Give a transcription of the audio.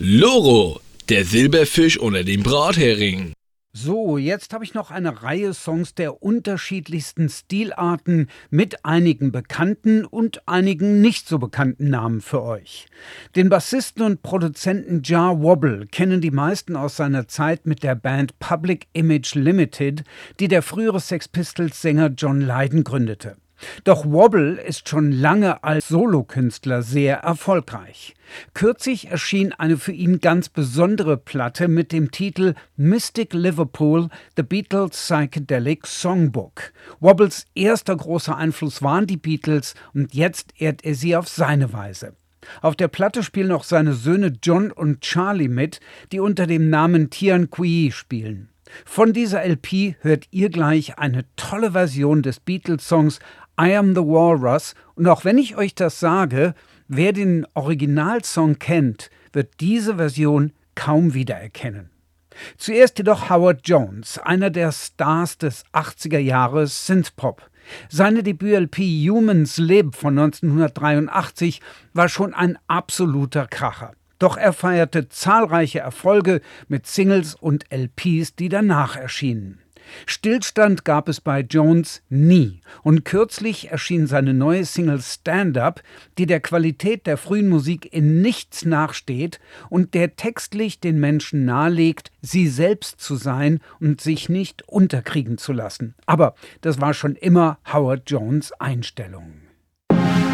Loro, der Silberfisch unter dem Brathering. So, jetzt habe ich noch eine Reihe Songs der unterschiedlichsten Stilarten mit einigen bekannten und einigen nicht so bekannten Namen für euch. Den Bassisten und Produzenten Jah Wobble kennen die meisten aus seiner Zeit mit der Band Public Image Limited, die der frühere Sex Pistols-Sänger John Lydon gründete. Doch Wobble ist schon lange als Solokünstler sehr erfolgreich. Kürzlich erschien eine für ihn ganz besondere Platte mit dem Titel Mystic Liverpool – The Beatles Psychedelic Songbook. Wobbles erster großer Einfluss waren die Beatles und jetzt ehrt er sie auf seine Weise. Auf der Platte spielen auch seine Söhne John und Charlie mit, die unter dem Namen Tian Kui spielen. Von dieser LP hört ihr gleich eine tolle Version des Beatles-Songs I Am the Walrus. Und auch wenn ich euch das sage, wer den Originalsong kennt, wird diese Version kaum wiedererkennen. Zuerst jedoch Howard Jones, einer der Stars des 80er Jahres Synthpop. Seine Debüt-LP Humans Live von 1983 war schon ein absoluter Kracher. Doch er feierte zahlreiche Erfolge mit Singles und LPs, die danach erschienen. Stillstand gab es bei Jones nie und kürzlich erschien seine neue Single Stand Up, die der Qualität der frühen Musik in nichts nachsteht und der textlich den Menschen nahelegt, sie selbst zu sein und sich nicht unterkriegen zu lassen. Aber das war schon immer Howard Jones' Einstellung.